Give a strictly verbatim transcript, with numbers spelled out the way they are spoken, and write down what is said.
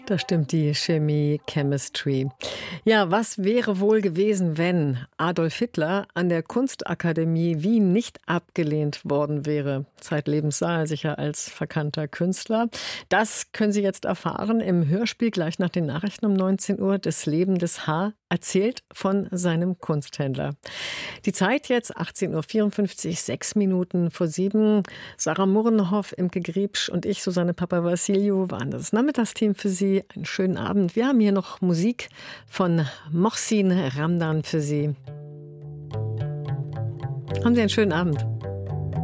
Da stimmt die Chemie, Chemistry. Ja, was wäre wohl gewesen, wenn Adolf Hitler an der Kunstakademie Wien nicht abgelehnt worden wäre? Zeitlebens sah er sich ja als verkannter Künstler. Das können Sie jetzt erfahren im Hörspiel gleich nach den Nachrichten um neunzehn Uhr. Das Leben des H. erzählt von seinem Kunsthändler. Die Zeit jetzt achtzehn Uhr vierundfünfzig, sechs Minuten vor sieben. Sarah Murrenhoff, Imke Griebsch und ich, Susanne Papavassiliou, waren das Nachmittagsteam für Sie. Einen schönen Abend. Wir haben hier noch Musik von Mohsin Ramdan für Sie. Haben Sie einen schönen Abend.